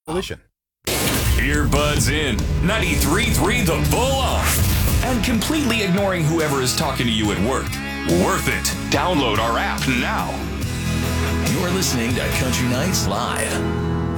Collision. Earbuds in, 93.3 The Bull on, and completely ignoring whoever is talking to you at work. Worth it. Download our app now. You're listening to Country Nights Live.